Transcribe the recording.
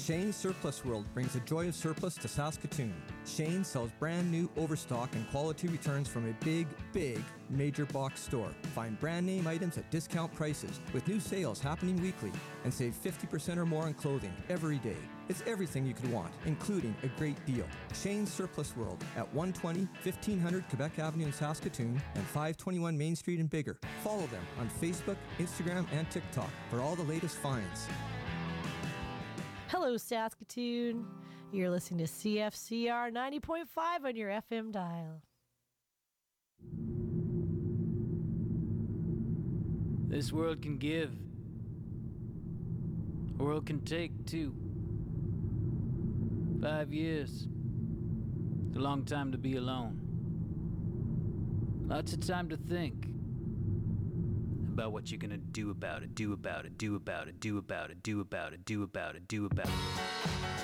Shane's Surplus World brings the joy of surplus to Saskatoon. Shane sells brand new overstock and quality returns from a big major box store. Find brand name items at discount prices with new sales happening weekly and save 50% or more on clothing every day. It's everything you could want, including a great deal. Shane's Surplus World at 120 1500 Quebec Avenue in Saskatoon and 521 Main Street in Bigger. Follow them on Facebook, Instagram, and TikTok for all the latest finds. Hello, Saskatoon. You're listening to CFCR 90.5 on your FM dial. This world can give. The world can take, too. 5 years. It's a long time to be alone. Lots of time to think about what you're gonna do about it, do about it, do about it, do about it, do about it, do about it, do about it.